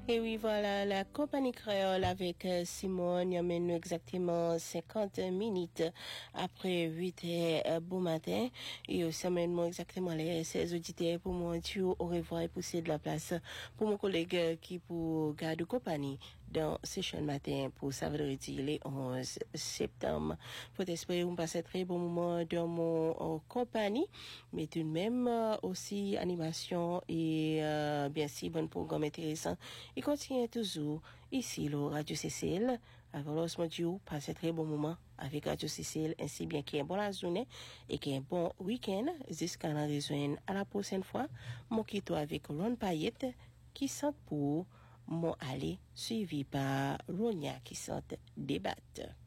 Et oui, voilà, la compagnie créole avec Simone, y amène nous exactement 50 minutes après 8 heures bon matin. Et ça amène moi exactement les 16 auditeurs pour moi dire au revoir et pousser de la place pour mon collègue qui pour garder compagnie dans session matin pour ça vendredi le 11 septembre. Faut espérer on passe un très bon moment dans mon compagnie, mais tout de même aussi animation et bien si bon programme intéressant. Il continue toujours ici le Radio Cécile. Alors l'osmo Dieu passe un très bon moment avec Radio Cécile ainsi bien qu'il y ait une bonne journée et qu'il y ait un bon week-end jusqu'à la rejoindre à la prochaine fois. Mon quitte avec Ron Payette qui sent pour mon aller suivi par Ronia qui sent débattre.